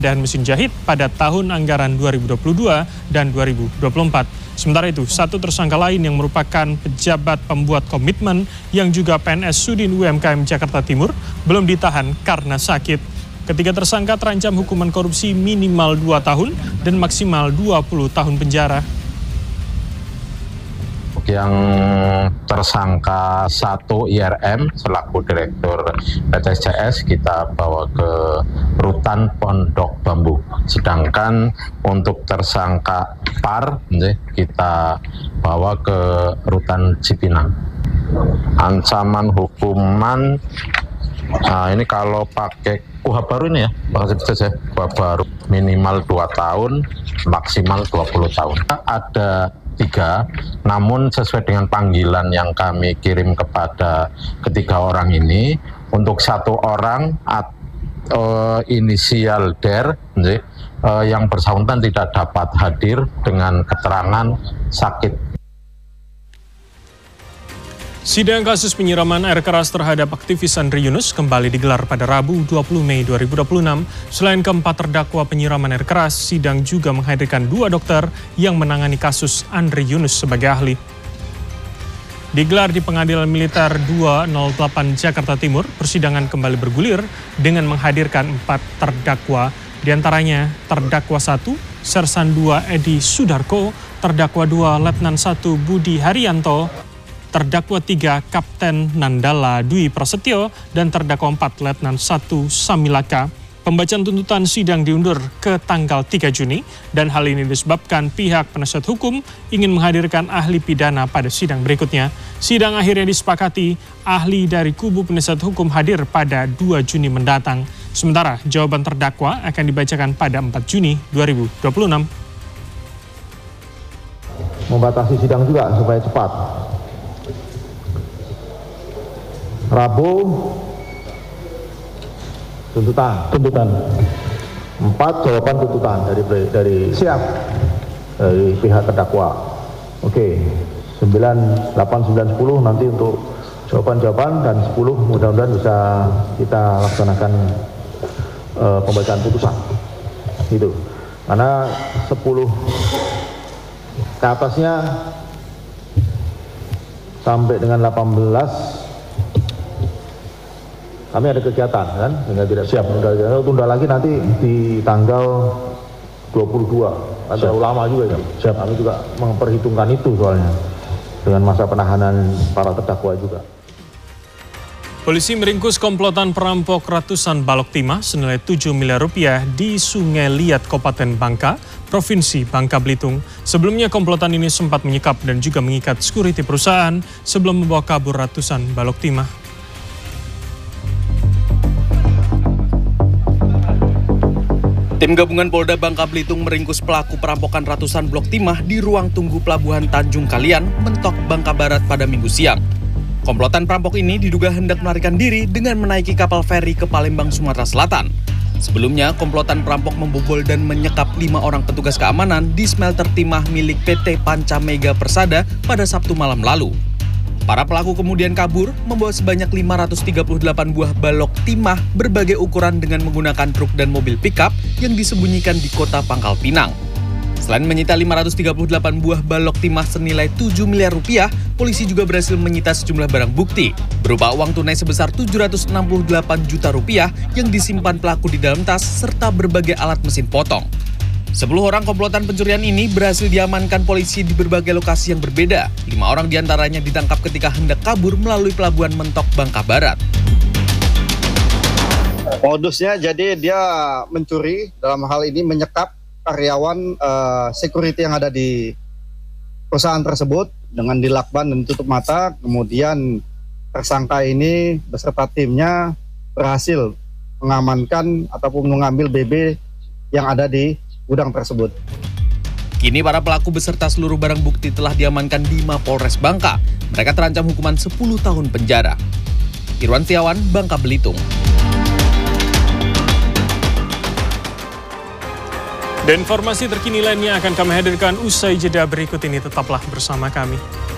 dan mesin jahit pada tahun anggaran 2022 dan 2024. Sementara itu, satu tersangka lain yang merupakan pejabat pembuat komitmen yang juga PNS Sudin UMKM Jakarta Timur belum ditahan karena sakit. Ketiga tersangka terancam hukuman korupsi minimal 2 tahun dan maksimal 20 tahun penjara. Yang tersangka 1 IRM selaku Direktur PTSCS kita bawa ke Rutan Pondok Bambu. Sedangkan untuk tersangka PAR kita bawa ke Rutan Cipinang. Ancaman hukuman ini kalau pakai KUHP baru ini ya, KUHP baru minimal 2 tahun, maksimal 20 tahun. Ada 3, namun sesuai dengan panggilan yang kami kirim kepada ketiga orang ini, untuk 1 orang inisial DER yang bersangkutan tidak dapat hadir dengan keterangan sakit. Sidang kasus penyiraman air keras terhadap aktivis Andri Yunus kembali digelar pada Rabu 20 Mei 2026. Selain keempat terdakwa penyiraman air keras, sidang juga menghadirkan 2 dokter yang menangani kasus Andri Yunus sebagai ahli. Digelar di Pengadilan Militer 208 Jakarta Timur, persidangan kembali bergulir dengan menghadirkan 4 terdakwa, diantaranya terdakwa 1, Sersan 2 Edi Sudarko, terdakwa 2 Letnan 1 Budi Haryanto, terdakwa 3 Kapten Nandala Dwi Prasetyo, dan terdakwa 4 Letnan 1 Samilaka. Pembacaan tuntutan sidang diundur ke tanggal 3 Juni dan hal ini disebabkan pihak penasihat hukum ingin menghadirkan ahli pidana pada sidang berikutnya. Sidang akhirnya disepakati ahli dari kubu penasihat hukum hadir pada 2 Juni mendatang. Sementara jawaban terdakwa akan dibacakan pada 4 Juni 2026. Membatasi sidang juga supaya cepat. Rabu tuntutan 4 jawaban tuntutan dari pihak terdakwa. Oke, 9, 8, 9, 10 nanti untuk jawaban dan 10 mudah-mudahan bisa kita laksanakan pembacaan putusan itu, karena 10 ke atasnya sampai dengan 18 kami ada kegiatan kan, sehingga tidak siap. Tunda lagi nanti di tanggal 22, ada ulama juga ya. Siap. Kami juga memperhitungkan itu soalnya, dengan masa penahanan para terdakwa juga. Polisi meringkus komplotan perampok ratusan balok timah senilai 7 miliar rupiah di Sungai Liat, Kabupaten Bangka, Provinsi Bangka Belitung. Sebelumnya komplotan ini sempat menyekap dan juga mengikat sekuriti perusahaan sebelum membawa kabur ratusan balok timah. Tim gabungan Polda Bangka Belitung meringkus pelaku perampokan ratusan blok timah di ruang tunggu Pelabuhan Tanjung Kalian, Mentok, Bangka Barat pada Minggu siang. Komplotan perampok ini diduga hendak melarikan diri dengan menaiki kapal feri ke Palembang, Sumatera Selatan. Sebelumnya, komplotan perampok membobol dan menyekap 5 orang petugas keamanan di smelter timah milik PT Panca Mega Persada pada Sabtu malam lalu. Para pelaku kemudian kabur membawa sebanyak 538 buah balok timah berbagai ukuran dengan menggunakan truk dan mobil pickup yang disembunyikan di kota Pangkal Pinang. Selain menyita 538 buah balok timah senilai 7 miliar rupiah, polisi juga berhasil menyita sejumlah barang bukti berupa uang tunai sebesar 768 juta rupiah yang disimpan pelaku di dalam tas serta berbagai alat mesin potong. 10 orang komplotan pencurian ini berhasil diamankan polisi di berbagai lokasi yang berbeda. 5 orang diantaranya ditangkap ketika hendak kabur melalui Pelabuhan Mentok, Bangka Barat. Modusnya jadi dia mencuri, dalam hal ini menyekap karyawan security yang ada di perusahaan tersebut dengan dilakban dan tutup mata. Kemudian tersangka ini beserta timnya berhasil mengamankan ataupun mengambil BB yang ada di gudang tersebut. Kini para pelaku beserta seluruh barang bukti telah diamankan di Mapolres Bangka. Mereka terancam hukuman 10 tahun penjara. Irwan Setiawan, Bangka Belitung. Dan informasi terkini lainnya akan kami hadirkan usai jeda berikut ini. Tetaplah bersama kami.